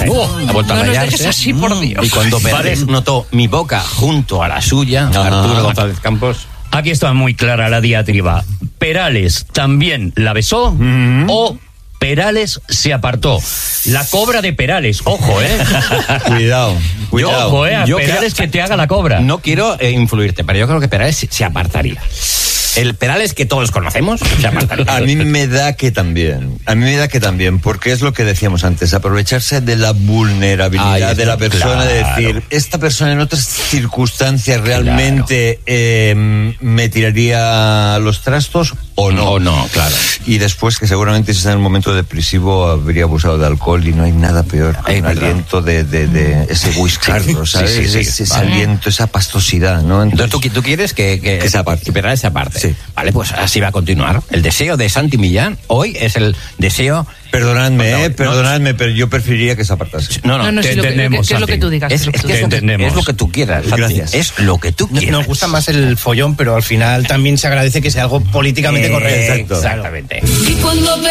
Ha vuelto a No nos rayarse. dejes así, por Dios. Y cuando Perales notó mi boca junto a la suya, Arturo González Campos... Aquí está muy clara la diatriba. ¿Perales también la besó o Perales se apartó? La cobra de Perales, ojo, Cuidado. Ojo, a Yo Perales creo- que te haga la cobra. No quiero influirte, pero yo creo que Perales se apartaría. El Perales que todos conocemos se apartaría. A mí me da que también, porque es lo que decíamos antes, aprovecharse de la vulnerabilidad Ahí está, de la persona, de decir, esta persona en otras circunstancias realmente me tiraría los trastos o no. O no, claro. Y después que seguramente si está en un momento depresivo habría abusado de alcohol y no hay nada peor que un verdad. aliento de ese whiskardo, ¿sabes? Sí, Ese vale. aliento, esa pastosidad, ¿no? Entonces tú quieres que se aparte. que Perales se aparte. Sí. Vale, pues así va a continuar. El deseo de Santi Millán hoy es el deseo... Perdonadme, pero yo preferiría que se apartase. No, No, te sí, entendemos, que es lo que Santi. tú digas. Es, es lo que es tú que digas. entendemos. es lo que tú quieras, Santi. Gracias. Es lo que tú quieras. Nos gusta más el follón, pero al final también se agradece que sea algo políticamente correcto. Exactamente. Y cuando